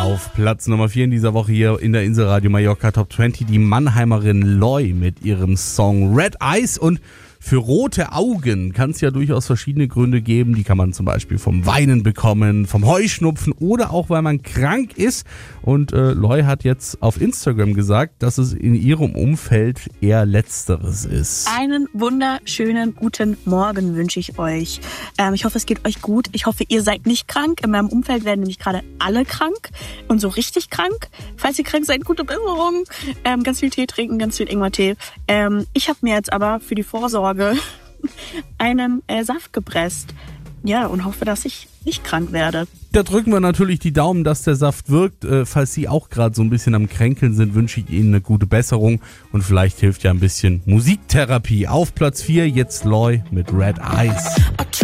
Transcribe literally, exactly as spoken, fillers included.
Auf Platz Nummer vier in dieser Woche hier in der Inselradio Mallorca Top zwanzig die Mannheimerin Loy mit ihrem Song Red Eyes. Und für rote Augen kann es ja durchaus verschiedene Gründe geben. Die kann man zum Beispiel vom Weinen bekommen, vom Heuschnupfen oder auch, weil man krank ist. Und äh, Loy hat jetzt auf Instagram gesagt, dass es in ihrem Umfeld eher Letzteres ist. Einen wunderschönen guten Morgen wünsche ich euch. Ähm, ich hoffe, es geht euch gut. Ich hoffe, ihr seid nicht krank. In meinem Umfeld werden nämlich gerade alle krank und so richtig krank. Falls ihr krank seid, gute Besserung. Ähm, ganz viel Tee trinken, ganz viel Ingwertee. Ähm, ich habe mir jetzt aber für die Vorsorge einen äh, Saft gepresst. Ja, und hoffe, dass ich nicht krank werde. Da drücken wir natürlich die Daumen, dass der Saft wirkt. Äh, falls Sie auch gerade so ein bisschen am Kränkeln sind, wünsche ich Ihnen eine gute Besserung. Und vielleicht hilft ja ein bisschen Musiktherapie. Auf Platz vier jetzt Loy mit Red Eyes.